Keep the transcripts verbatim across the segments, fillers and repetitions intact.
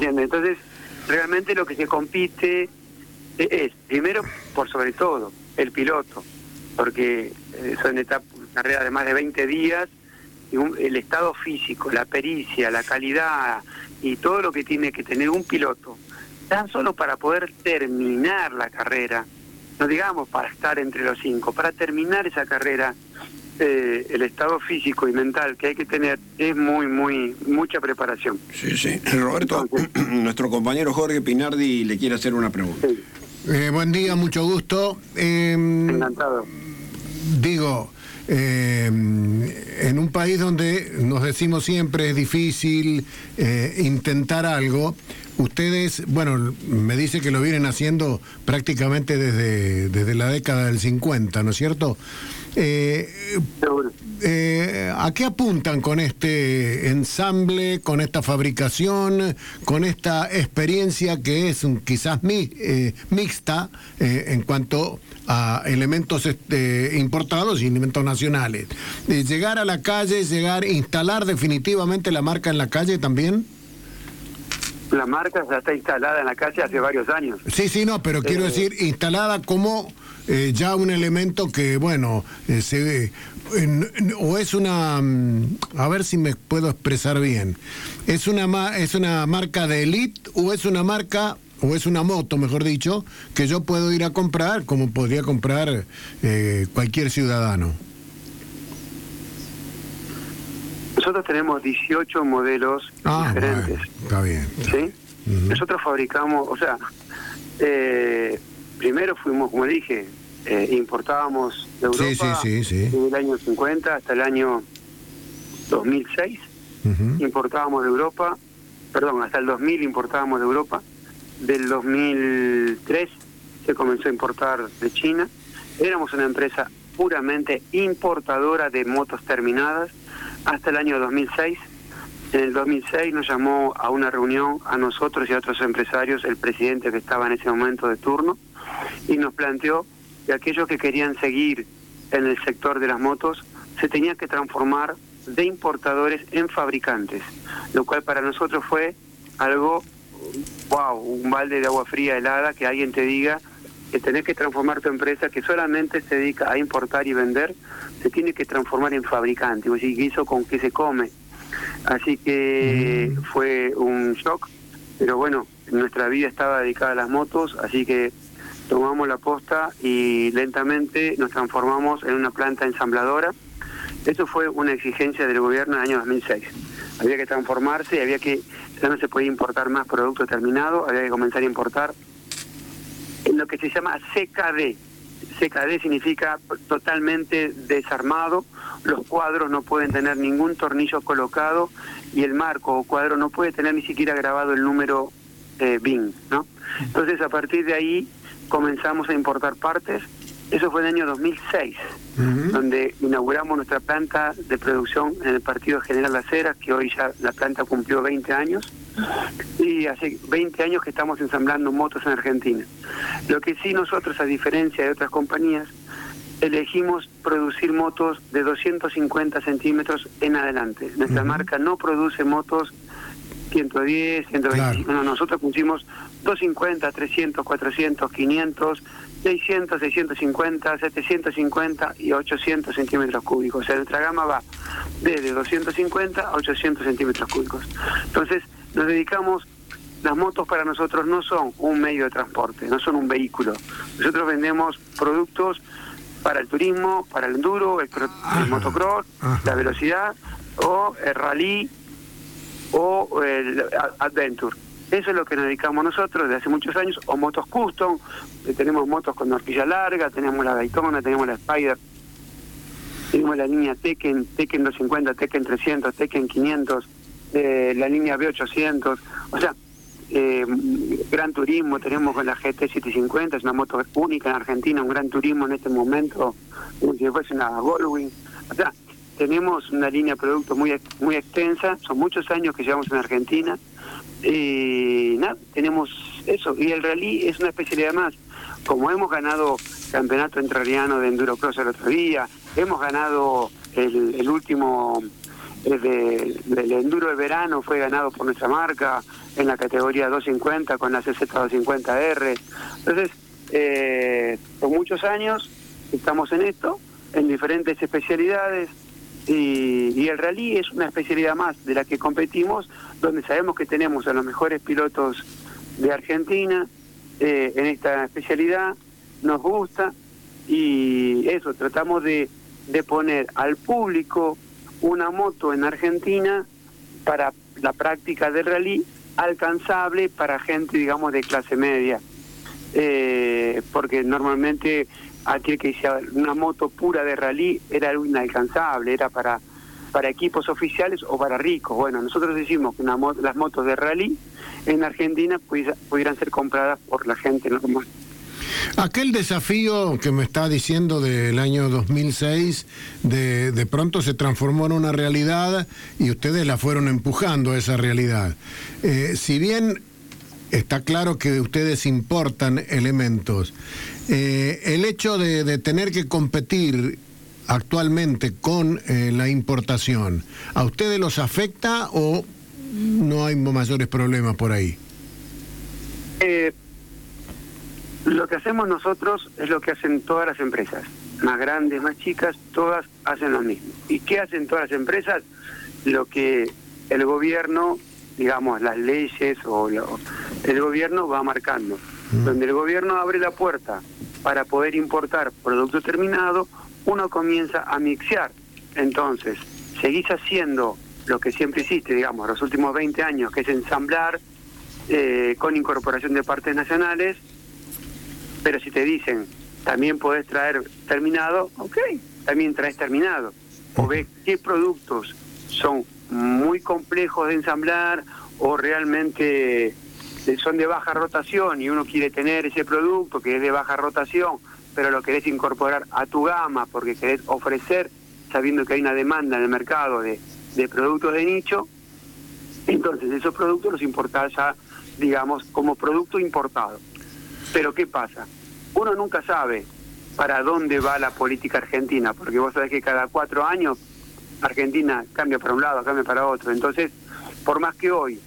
¿entiendes? Entonces, realmente lo que se compite es, primero, por sobre todo, el piloto, porque son etapas, carreras de más de veinte días, y un, el estado físico, la pericia, la calidad y todo lo que tiene que tener un piloto, tan solo para poder terminar la carrera, no digamos para estar entre los cinco, para terminar esa carrera, eh, el estado físico y mental que hay que tener es muy, muy, mucha preparación. Sí, sí. Roberto, entonces, nuestro compañero Jorge Pinardi le quiere hacer una pregunta. Sí. Eh, buen día, mucho gusto. Eh, Encantado. Digo, eh, en un país donde nos decimos siempre es difícil eh, intentar algo, ustedes, bueno, me dice que lo vienen haciendo prácticamente desde, desde la década del cincuenta, ¿no es cierto? Eh, eh, ¿A qué apuntan con este ensamble, con esta fabricación, con esta experiencia que es un, quizás mi, eh, mixta eh, en cuanto a elementos este, importados y elementos nacionales? Eh, ¿Llegar a la calle, llegar a instalar definitivamente la marca en la calle también? La marca ya está instalada en la calle hace varios años. Sí, sí, no, pero quiero eh, decir, instalada como eh, ya un elemento que, bueno, eh, se ve, eh, o es una, a ver si me puedo expresar bien, ¿es una, es una marca de élite o es una marca, o es una moto, mejor dicho, que yo puedo ir a comprar como podría comprar eh, cualquier ciudadano? Nosotros tenemos dieciocho modelos ah, diferentes. Bueno, está bien. Está. ¿Sí? Uh-huh. Nosotros fabricamos, o sea, eh, primero fuimos, como dije, eh, importábamos de Europa sí, sí, sí, sí. desde el año cincuenta hasta el año dos mil seis. Uh-huh. Importábamos de Europa, perdón, hasta el dos mil importábamos de Europa. Del dos mil tres se comenzó a importar de China. Éramos una empresa puramente importadora de motos terminadas hasta el año dos mil seis. En el dos mil seis nos llamó a una reunión a nosotros y a otros empresarios el presidente que estaba en ese momento de turno y nos planteó que aquellos que querían seguir en el sector de las motos se tenían que transformar de importadores en fabricantes, lo cual para nosotros fue algo, wow, un balde de agua fría helada, que alguien te diga que tenés que transformar tu empresa que solamente se dedica a importar y vender, se tiene que transformar en fabricante. O sea, ¿y eso con qué se come? Así que mm. fue un shock, pero bueno, nuestra vida estaba dedicada a las motos, así que tomamos la posta y lentamente nos transformamos en una planta ensambladora. Eso fue una exigencia del gobierno en el año dos mil seis. Había que transformarse, había que, ya no se podía importar más producto terminado, había que comenzar a importar en lo que se llama C K D. C K D significa totalmente desarmado, los cuadros no pueden tener ningún tornillo colocado y el marco o cuadro no puede tener ni siquiera grabado el número eh, B I N, ¿no? Entonces a partir de ahí comenzamos a importar partes. Eso fue en el año dos mil seis, uh-huh. donde inauguramos nuestra planta de producción en el Partido General Las Heras, que hoy ya la planta cumplió veinte años, y hace veinte años que estamos ensamblando motos en Argentina. Lo que sí nosotros, a diferencia de otras compañías, elegimos producir motos de doscientos cincuenta centímetros en adelante. Nuestra uh-huh. marca no produce motos ciento diez, ciento veinticinco, claro. No, nosotros pusimos doscientos cincuenta, trescientos, cuatrocientos, quinientos, seiscientos, seiscientos cincuenta, setecientos cincuenta y ochocientos centímetros cúbicos. O sea, nuestra gama va desde doscientos cincuenta a ochocientos centímetros cúbicos. Entonces, nos dedicamos, las motos para nosotros no son un medio de transporte, no son un vehículo. Nosotros vendemos productos para el turismo, para el enduro, el, el motocross, Ajá. la velocidad o el rally o el adventure. Eso es lo que nos dedicamos nosotros desde hace muchos años, o motos custom, eh, tenemos motos con horquilla larga, tenemos la Daytona, tenemos la Spider, tenemos la línea Tekken, Tekken doscientos cincuenta, Tekken trescientos, Tekken quinientos, eh, la línea B ochocientos, o sea, eh, Gran Turismo, tenemos con la G T setecientos cincuenta, es una moto única en Argentina, un Gran Turismo en este momento, como si fuese una Goldwing, o sea, tenemos una línea de productos muy muy extensa, son muchos años que llevamos en Argentina, y nada, tenemos eso, y el rally es una especialidad más. Como hemos ganado campeonato entrerriano de endurocross el otro día, hemos ganado el, el último el de, del enduro de verano, fue ganado por nuestra marca, en la categoría doscientos cincuenta con la C Z doscientos cincuenta R. Entonces, eh, por muchos años estamos en esto, en diferentes especialidades, y, y el rally es una especialidad más de la que competimos, donde sabemos que tenemos a los mejores pilotos de Argentina eh, en esta especialidad, nos gusta, y eso, tratamos de, de poner al público una moto en Argentina para la práctica del rally alcanzable para gente, digamos, de clase media. Eh, porque normalmente aquel que hacía una moto pura de rally era algo inalcanzable, era para para equipos oficiales o para ricos. Bueno, nosotros decimos que una mo las motos de rally en Argentina pudiera, pudieran ser compradas por la gente normal. Aquel desafío que me está diciendo del año dos mil seis, de, de pronto se transformó en una realidad y ustedes la fueron empujando a esa realidad. Eh, si bien está claro que ustedes importan elementos, eh, el hecho de, de tener que competir actualmente con eh, la importación, ¿a ustedes los afecta o no hay mayores problemas por ahí? Eh, lo que hacemos nosotros es lo que hacen todas las empresas, más grandes, más chicas, todas hacen lo mismo. ¿Y qué hacen todas las empresas? Lo que el gobierno, digamos, las leyes o lo, el gobierno va marcando. Mm. Donde el gobierno abre la puerta para poder importar producto terminado, uno comienza a mixear. Entonces, seguís haciendo lo que siempre hiciste, digamos, los últimos veinte años, que es ensamblar eh, con incorporación de partes nacionales, pero si te dicen, también podés traer terminado, ok, también traes terminado. O ves qué productos son muy complejos de ensamblar o realmente son de baja rotación y uno quiere tener ese producto que es de baja rotación, pero lo querés incorporar a tu gama porque querés ofrecer, sabiendo que hay una demanda en el mercado de, de productos de nicho, entonces esos productos los importás ya, digamos, como producto importado. Pero ¿qué pasa? Uno nunca sabe para dónde va la política argentina, porque vos sabés que cada cuatro años Argentina cambia para un lado, cambia para otro. Entonces, por más que hoy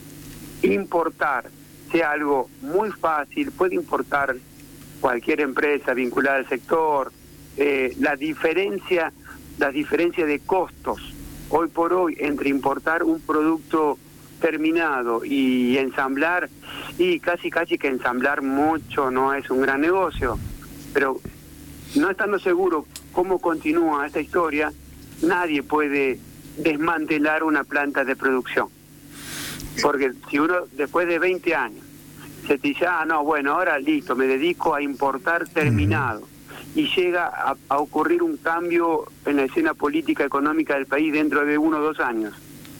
importar sea algo muy fácil, puede importar cualquier empresa vinculada al sector, eh, la diferencia, la diferencia de costos hoy por hoy entre importar un producto terminado y ensamblar, y casi casi que ensamblar mucho no es un gran negocio, pero no estando seguro cómo continúa esta historia, nadie puede desmantelar una planta de producción, porque si uno después de veinte años se te dice, ah, no, bueno, ahora listo, me dedico a importar terminado, y llega a, a ocurrir un cambio en la escena política económica del país dentro de uno o dos años,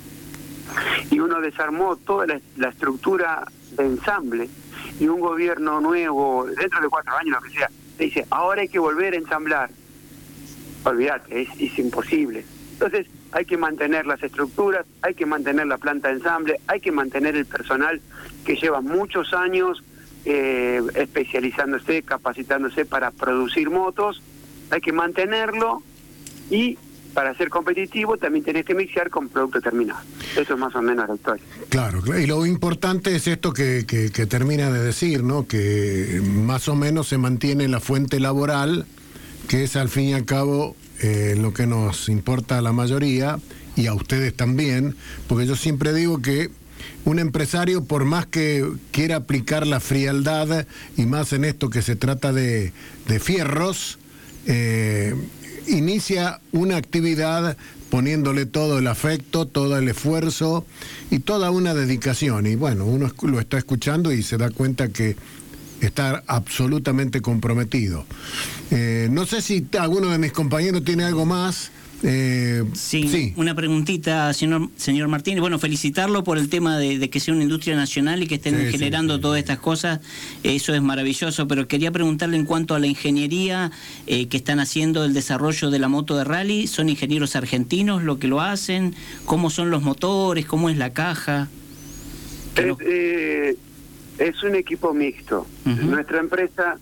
y uno desarmó toda la, la estructura de ensamble, y un gobierno nuevo, dentro de cuatro años, lo que sea, te dice, ahora hay que volver a ensamblar. Olvídate, es, es imposible. Entonces, hay que mantener las estructuras, hay que mantener la planta de ensamble, hay que mantener el personal que lleva muchos años eh, especializándose, capacitándose para producir motos, hay que mantenerlo, y para ser competitivo también tenés que mixear con producto terminado. Eso es más o menos la historia. Claro, y lo importante es esto que, que, que termina de decir, ¿no? Que más o menos se mantiene la fuente laboral, que es al fin y al cabo eh, lo que nos importa a la mayoría, y a ustedes también, porque yo siempre digo que un empresario, por más que quiera aplicar la frialdad, y más en esto que se trata de, de fierros, eh, inicia una actividad poniéndole todo el afecto, todo el esfuerzo y toda una dedicación. Y bueno, uno lo está escuchando y se da cuenta que está absolutamente comprometido. Eh, no sé si alguno de mis compañeros tiene algo más. Eh, sí, sí, una preguntita, señor señor Martínez. Bueno, felicitarlo por el tema de, de que sea una industria nacional y que estén sí, generando sí, sí, todas sí. estas cosas. Eso es maravilloso, pero quería preguntarle en cuanto a la ingeniería eh, que están haciendo el desarrollo de la moto de rally. ¿Son ingenieros argentinos los que lo hacen? ¿Cómo son los motores? ¿Cómo es la caja? Es, no... eh, es un equipo mixto. Uh-huh. Nuestra empresa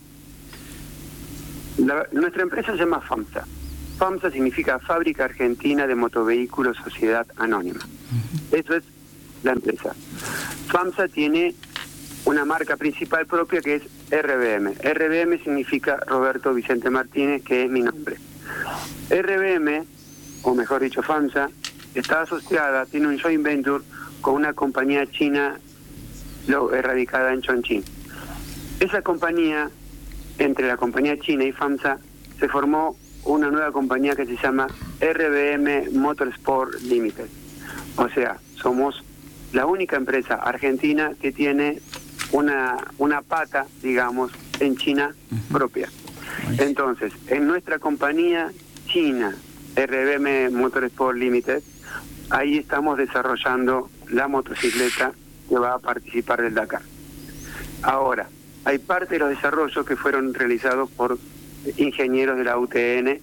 la, nuestra empresa se llama FAMSA. FAMSA significa Fábrica Argentina de Motovehículos Sociedad Anónima. Uh-huh. Eso es la empresa. FAMSA tiene una marca principal propia que es R B M. R B M significa Roberto Vicente Martínez, que es mi nombre. R B M, o mejor dicho FAMSA, está asociada, tiene un joint venture con una compañía china lo, radicada en Chongqing. Esa compañía, entre la compañía china y FAMSA, se formó una nueva compañía que se llama R B M Motorsport Limited. O sea, somos la única empresa argentina que tiene una, una pata, digamos, en China propia. Entonces, en nuestra compañía china, R B M Motorsport Limited, ahí estamos desarrollando la motocicleta que va a participar del Dakar. Ahora, hay parte de los desarrollos que fueron realizados por ingenieros de la U T N,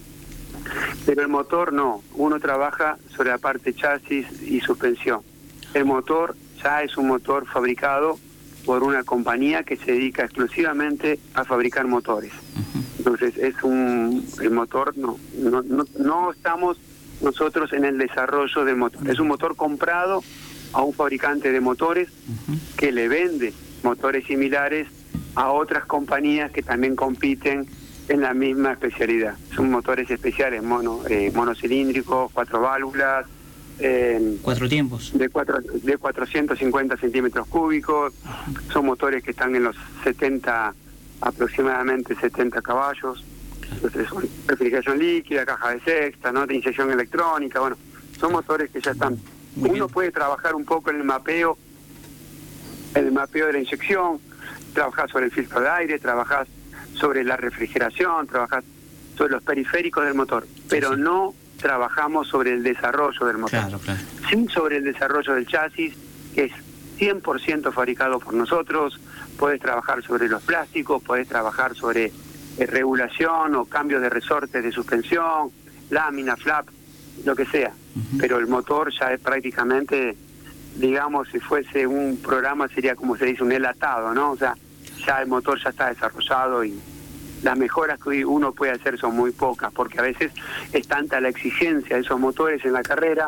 pero el motor no. Uno trabaja sobre la parte chasis y suspensión. El motor ya es un motor fabricado por una compañía que se dedica exclusivamente a fabricar motores. Entonces es un el motor no no no, no estamos nosotros en el desarrollo del motor. Es un motor comprado a un fabricante de motores que le vende motores similares a otras compañías que también compiten en la misma especialidad. Son motores especiales, mono eh, monocilíndricos, cuatro válvulas, eh, cuatro tiempos de cuatro de cuatrocientos cincuenta centímetros cúbicos. Son motores que están en los setenta, aproximadamente setenta caballos. Entonces, refrigeración líquida, caja de sexta, ¿no? De inyección electrónica. Bueno, son motores que ya están. Uno puede trabajar un poco en el mapeo, en el mapeo de la inyección, trabajar sobre el filtro de aire, trabajar sobre la refrigeración, trabajar sobre los periféricos del motor, pero sí, sí. no trabajamos sobre el desarrollo del motor. Claro, claro. Sí sobre el desarrollo del chasis, que es cien por ciento fabricado por nosotros. Podés trabajar sobre los plásticos, podés trabajar sobre eh, regulación o cambios de resortes de suspensión, lámina, flap, lo que sea. Uh-huh. Pero el motor ya es prácticamente, digamos, si fuese un programa sería como se dice un enlatado, ¿no? O sea, ya el motor ya está desarrollado y las mejoras que uno puede hacer son muy pocas, porque a veces es tanta la exigencia de esos motores en la carrera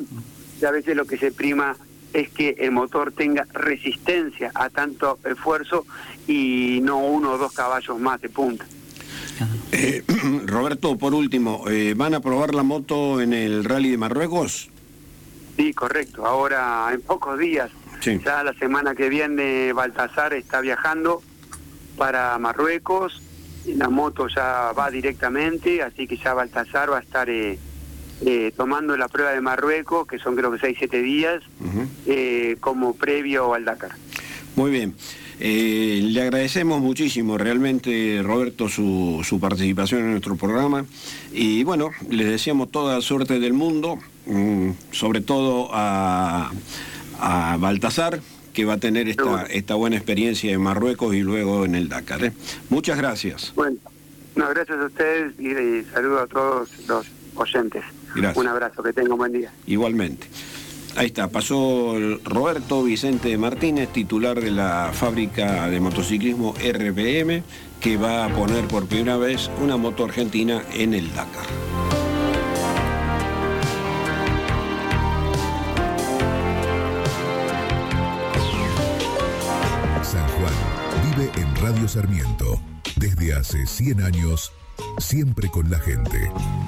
y a veces lo que se prima es que el motor tenga resistencia a tanto esfuerzo y no uno o dos caballos más de punta. Eh, Roberto, por último, eh, ¿van a probar la moto en el Rally de Marruecos? Sí, correcto. Ahora, en pocos días, sí. Ya la semana que viene, Baltasar está viajando para Marruecos. La moto ya va directamente, así que ya Baltasar va a estar eh, eh, tomando la prueba de Marruecos, que son creo que seis, siete días, uh-huh. eh, como previo al Dakar. Muy bien. Eh, le agradecemos muchísimo realmente, Roberto, su, su participación en nuestro programa y bueno, les deseamos toda suerte del mundo, mmm, sobre todo a, a Baltasar, que va a tener esta, esta buena experiencia en Marruecos y luego en el Dakar. ¿eh? Muchas gracias. Bueno, no, gracias a ustedes y, y saludo a todos los oyentes. Gracias. Un abrazo, que tengan un buen día. Igualmente. Ahí está, pasó Roberto Vicente Martínez, titular de la fábrica de motociclismo R B M, que va a poner por primera vez una moto argentina en el Dakar. San Juan vive en Radio Sarmiento. Desde hace cien años, siempre con la gente.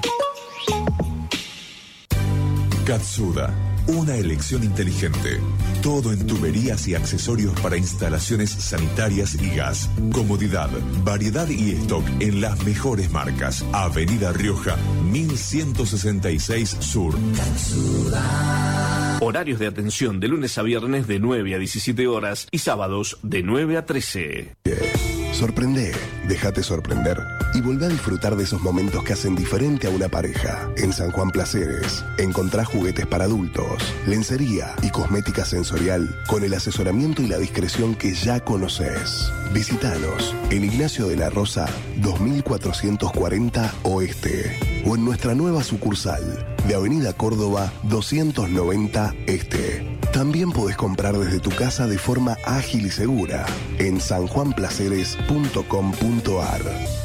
Katsuda. Una elección inteligente. Todo en tuberías y accesorios para instalaciones sanitarias y gas. Comodidad, variedad y stock en las mejores marcas. Avenida Rioja, mil ciento sesenta y seis Sur. Horarios de atención de lunes a viernes de nueve a diecisiete horas y sábados de nueve a trece. Sorprende, déjate sorprender y volvé a disfrutar de esos momentos que hacen diferente a una pareja. En San Juan Placeres encontrás juguetes para adultos, lencería y cosmética sensorial con el asesoramiento y la discreción que ya conoces. Visítanos en Ignacio de la Rosa dos mil cuatrocientos cuarenta Oeste o en nuestra nueva sucursal de Avenida Córdoba doscientos noventa Este. También podés comprar desde tu casa de forma ágil y segura en san juan placeres punto com punto ar.